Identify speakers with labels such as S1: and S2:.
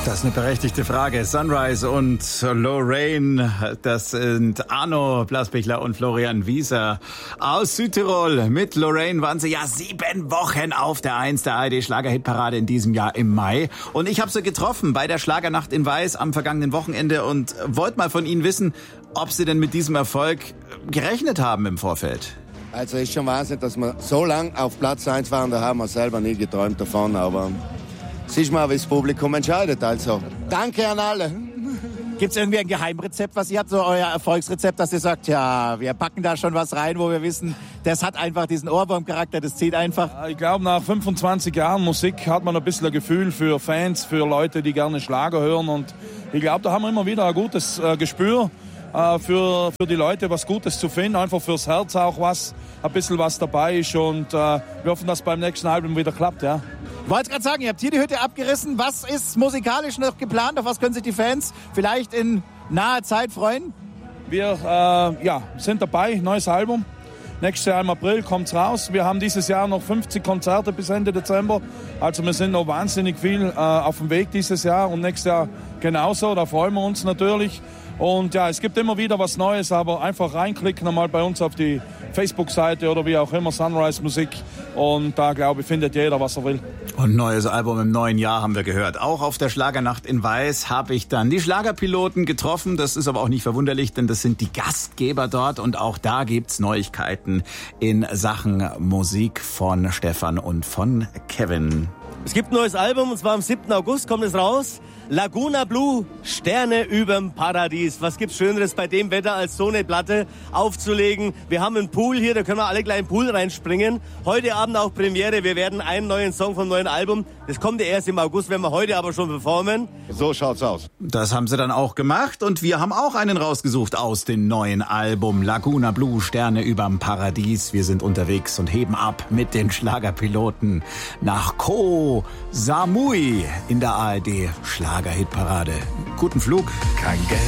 S1: Das ist eine berechtigte Frage. Sunrise und Lorraine, das sind Arno Blasbichler und Florian Wieser aus Südtirol. Mit Lorraine waren sie ja 7 Wochen auf der 1 der ARD-Schlagerhitparade in diesem Jahr im Mai. Und ich habe sie getroffen bei der Schlagernacht in Weiß am vergangenen Wochenende und wollte mal von Ihnen wissen, ob Sie denn mit diesem Erfolg gerechnet haben im Vorfeld.
S2: Also ist schon Wahnsinn, dass wir so lange auf Platz 1 waren, da haben wir selber nie geträumt davon, aber es ist mal, wie das Publikum entscheidet, also danke an alle.
S3: Gibt es irgendwie ein Geheimrezept, was ihr habt, so euer Erfolgsrezept, dass ihr sagt, ja, wir packen da schon was rein, wo wir wissen, das hat einfach diesen Ohrwurmcharakter, das zieht einfach?
S4: Ich glaube, nach 25 Jahren Musik hat man ein bisschen ein Gefühl für Fans, für Leute, die gerne Schlager hören, und ich glaube, da haben wir immer wieder ein gutes Gespür für die Leute, was Gutes zu finden, einfach fürs Herz auch ein bisschen was dabei ist, und wir hoffen, dass beim nächsten Album wieder klappt, ja.
S3: Ich wollte gerade sagen, ihr habt hier die Hütte abgerissen. Was ist musikalisch noch geplant? Auf was können sich die Fans vielleicht in naher Zeit freuen?
S4: Wir sind dabei, neues Album. Nächstes Jahr im April kommt's raus. Wir haben dieses Jahr noch 50 Konzerte bis Ende Dezember. Also wir sind noch wahnsinnig viel auf dem Weg dieses Jahr, und nächstes Jahr genauso. Da freuen wir uns natürlich. Und ja, es gibt immer wieder was Neues, aber einfach reinklicken einmal bei uns auf die Facebook-Seite oder wie auch immer, Sunrise Musik. Und da, glaube ich, findet jeder, was er will.
S1: Und neues Album im neuen Jahr haben wir gehört. Auch auf der Schlagernacht in Weiß habe ich dann die Schlagerpiloten getroffen. Das ist aber auch nicht verwunderlich, denn das sind die Gastgeber dort. Und auch da gibt's Neuigkeiten in Sachen Musik von Stefan und von Kevin.
S5: Es gibt ein neues Album, und zwar am 7. August kommt es raus. Laguna Blue, Sterne überm Paradies. Was gibt's Schöneres bei dem Wetter, als so eine Platte aufzulegen? Wir haben einen Pool hier, da können wir alle gleich in den Pool reinspringen. Heute Abend auch Premiere. Wir werden einen neuen Song vom neuen Album. Das kommt ja erst im August, werden wir heute aber schon performen.
S2: So schaut's aus.
S1: Das haben sie dann auch gemacht, und wir haben auch einen rausgesucht aus dem neuen Album Laguna Blue, Sterne überm Paradies. Wir sind unterwegs und heben ab mit den Schlagerpiloten nach Koh Samui in der ARD Schlagerhitparade. Guten Flug.
S6: Kein Geld.